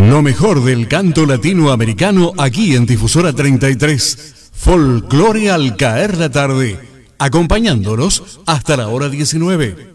Lo mejor del canto latinoamericano aquí en Difusora 33. Folclore al caer la tarde, acompañándonos hasta la hora 19.